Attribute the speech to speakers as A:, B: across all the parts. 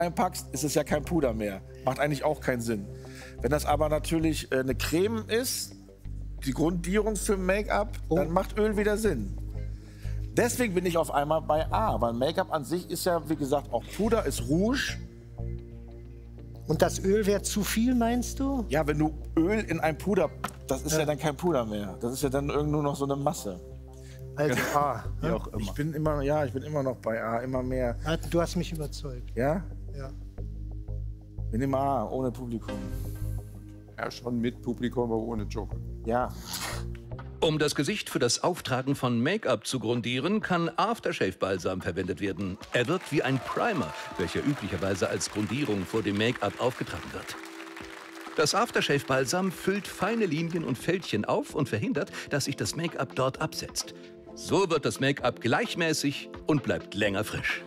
A: einpackst, ist es ja kein Puder mehr. Macht eigentlich auch keinen Sinn. Wenn das aber natürlich eine Creme ist, die Grundierung für Make-up, dann macht Öl wieder Sinn. Deswegen bin ich auf einmal bei A, weil Make-up an sich ist ja, wie gesagt, auch Puder, ist Rouge.
B: Und das Öl wäre zu viel, meinst du?
A: Ja, wenn du Öl in ein Puder, das ist ja dann kein Puder mehr. Das ist ja dann nur noch so eine Masse.
B: Also A.
A: Wie auch immer. Ich bin immer noch bei A, immer mehr.
B: Du hast mich überzeugt.
A: Ja?
B: Ja.
A: Wir nehmen A, ohne Publikum.
C: Ja, schon mit Publikum, aber ohne Joker.
A: Ja.
D: Um das Gesicht für das Auftragen von Make-up zu grundieren, kann Aftershave-Balsam verwendet werden. Er wirkt wie ein Primer, welcher üblicherweise als Grundierung vor dem Make-up aufgetragen wird. Das Aftershave-Balsam füllt feine Linien und Fältchen auf und verhindert, dass sich das Make-up dort absetzt. So wird das Make-up gleichmäßig und bleibt länger frisch.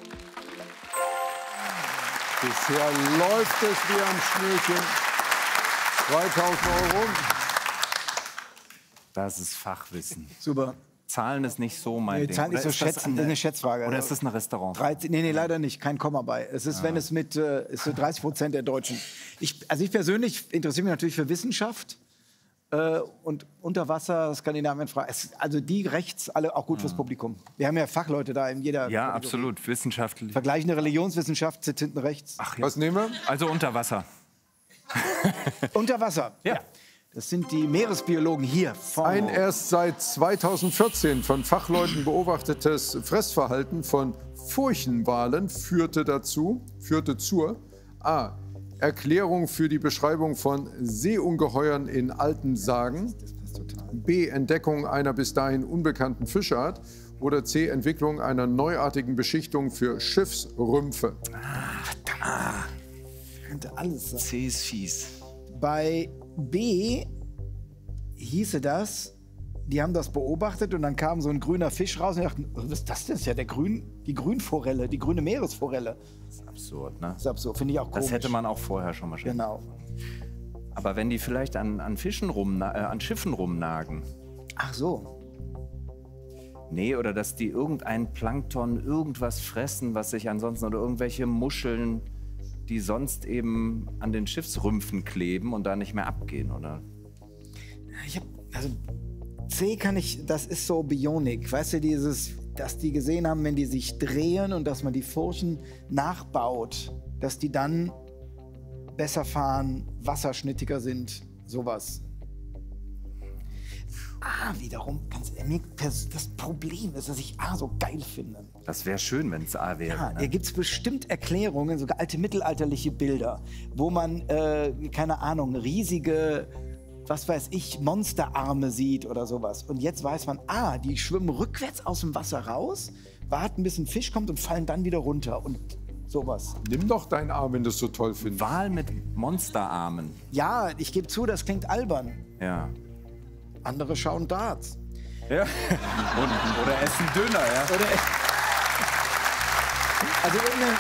C: Bisher läuft es wie am Schnürchen. 2000 €.
E: Das ist Fachwissen.
F: Super.
E: Zahlen ist nicht so mein Ding.
F: Zahlen ist so schätzen, das ist eine Schätzfrage.
E: Oder ist das ein Restaurant?
F: 13, nee, leider nicht. Kein Komma bei. Es ist, wenn es mit ist so 30% der Deutschen. Ich persönlich interessiere mich natürlich für Wissenschaft und Unterwasser, Skandinavien, also die rechts, alle auch gut fürs Publikum. Wir haben ja Fachleute da in jeder.
E: Ja, absolut. Wissenschaftlich.
F: Vergleichende Religionswissenschaft sitzt hinten rechts.
E: Ach, ja.
C: Was nehmen wir?
E: Also Unterwasser.
F: Unterwasser.
E: Ja.
F: Das sind die Meeresbiologen hier.
C: Ein erst seit 2014 von Fachleuten beobachtetes Fressverhalten von Furchenwalen führte zur A. Erklärung für die Beschreibung von Seeungeheuern in alten Sagen, B. Entdeckung einer bis dahin unbekannten Fischart oder C. Entwicklung einer neuartigen Beschichtung für Schiffsrümpfe.
F: Könnte alles sein.
E: C ist fies.
F: Bei B hieße das, die haben das beobachtet und dann kam so ein grüner Fisch raus und die dachten, was ist das denn? Das ist ja die Grünforelle, die grüne Meeresforelle.
E: Das ist absurd, ne?
F: Das ist absurd, finde ich auch komisch.
E: Das hätte man auch vorher schon mal
F: Genau.
E: Aber wenn die vielleicht an Schiffen rumnagen.
F: Ach so.
E: Nee, oder dass die irgendein Plankton, irgendwas fressen, was sich ansonsten, oder irgendwelche Muscheln, die sonst eben an den Schiffsrümpfen kleben und da nicht mehr abgehen, oder?
F: Also C kann ich, das ist so Bionik, weißt du, dieses, dass die gesehen haben, wenn die sich drehen und dass man die Furchen nachbaut, dass die dann besser fahren, wasserschnittiger sind, sowas. Wiederum, das Problem ist, dass ich A so geil finde.
E: Das wäre schön, wenn es A wäre.
F: Ja,
E: ne?
F: da gibt es bestimmt Erklärungen, sogar alte mittelalterliche Bilder, wo man, keine Ahnung, riesige, was weiß ich, Monsterarme sieht oder sowas. Und jetzt weiß man, die schwimmen rückwärts aus dem Wasser raus, warten, bis ein Fisch kommt und fallen dann wieder runter und sowas.
C: Nimm doch deinen Arm, wenn du es so toll findest.
E: Wal mit Monsterarmen.
F: Ja, ich gebe zu, das klingt albern.
E: Ja.
F: Andere schauen Darts.
E: Ja. Oder essen Döner, ja.
F: Also irgendeine...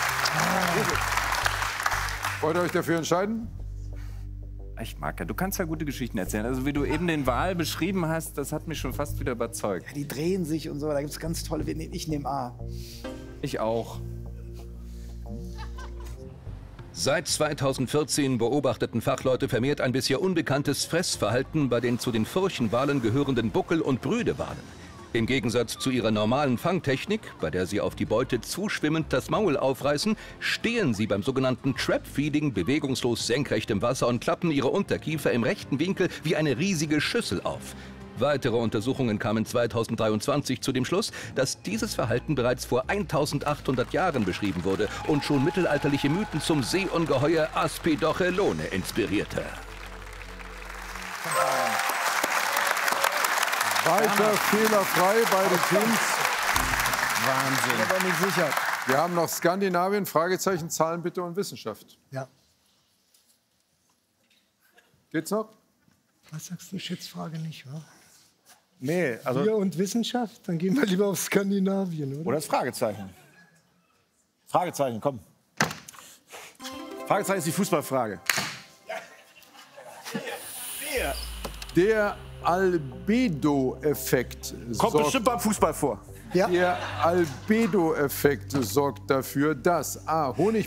C: Wollt ihr euch dafür entscheiden?
E: Ich mag ja, du kannst ja gute Geschichten erzählen. Also wie du eben den Wal beschrieben hast, das hat mich schon fast wieder überzeugt.
F: Ja, die drehen sich und so, da gibt es ganz tolle... Ich nehme A.
E: Ich auch.
D: Seit 2014 beobachteten Fachleute vermehrt ein bisher unbekanntes Fressverhalten bei den zu den Furchenwalen gehörenden Buckel- und Brüdewalen. Im Gegensatz zu ihrer normalen Fangtechnik, bei der sie auf die Beute zuschwimmend das Maul aufreißen, stehen sie beim sogenannten Trap-Feeding bewegungslos senkrecht im Wasser und klappen ihre Unterkiefer im rechten Winkel wie eine riesige Schüssel auf. Weitere Untersuchungen kamen 2023 zu dem Schluss, dass dieses Verhalten bereits vor 1800 Jahren beschrieben wurde und schon mittelalterliche Mythen zum Seeungeheuer Aspidochelone inspirierte.
C: Weiter fehlerfrei, beide Teams.
E: Wahnsinn.
F: Ich bin aber nicht sicher.
C: Wir haben noch Skandinavien, Fragezeichen, Zahlen bitte und Wissenschaft.
B: Ja.
C: Geht's noch?
B: Was sagst du, Schätzfrage nicht, wa?
A: Nee, also...
B: Bier und Wissenschaft? Dann gehen wir lieber auf Skandinavien, oder?
A: Oder das Fragezeichen. Fragezeichen, komm. Fragezeichen ist die Fußballfrage.
C: Der Albedo-Effekt
A: Kommt bestimmt beim Fußball vor.
B: Ja.
C: Der Albedo-Effekt sorgt dafür, dass A.